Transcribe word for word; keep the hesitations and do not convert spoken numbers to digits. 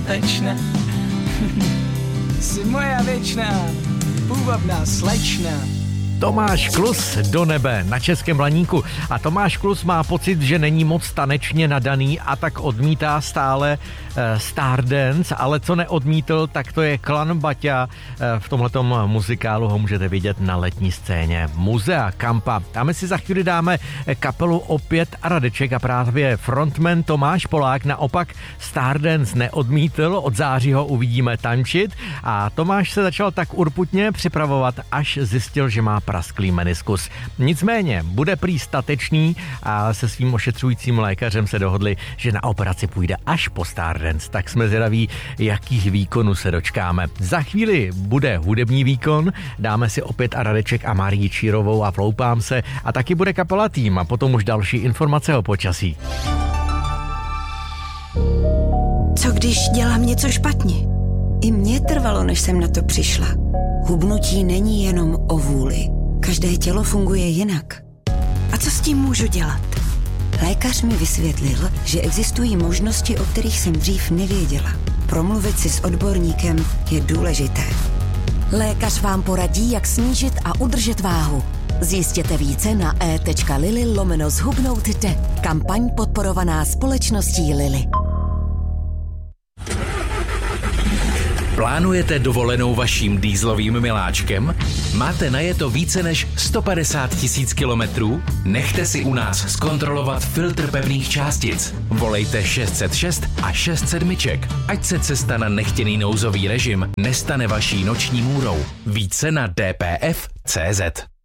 statečná. Jsi moja věčná, půvabná slečna. Tomáš Klus do nebe na Českém Blaníku. A Tomáš Klus má pocit, že není moc tanečně nadaný a tak odmítá stále e, Stardance, ale co neodmítl, tak to je Klan Baťa. E, v tomhletom muzikálu ho můžete vidět na letní scéně Muzea Kampa. A my si za chvíli dáme kapelu Opět a Radeček a právě frontman Tomáš Polák naopak Stardance neodmítl, od září ho uvidíme tančit a Tomáš se začal tak urputně připravovat, až zjistil, že má prasklý meniskus. Nicméně bude prý statečný a se svým ošetřujícím lékařem se dohodli, že na operaci půjde až po Stardance. Tak jsme zvědaví, jakých výkonů se dočkáme. Za chvíli bude hudební výkon, dáme si Opět a Radeček a Marii Čírovou a Vloupám se a taky bude kapela Tým a potom už další informace o počasí. Co když dělám něco špatně? I mně trvalo, než jsem na to přišla. Hubnutí není jenom o vůli. Každé tělo funguje jinak. A co s tím můžu dělat? Lékař mi vysvětlil, že existují možnosti, o kterých jsem dřív nevěděla. Promluvit si s odborníkem je důležité. Lékař vám poradí, jak snížit a udržet váhu. Zjistěte více na e.lily lomeno zhubnout jde. Kampaň podporovaná společností Lily. Plánujete dovolenou vaším dýzlovým miláčkem? Máte najeto více než sto padesát tisíc kilometrů? Nechte si u nás zkontrolovat filtr pevných částic. Volejte šest set šest a šest sedmiček, ať se cesta na nechtěný nouzový režim nestane vaší noční můrou. Více na d p f tečka c z.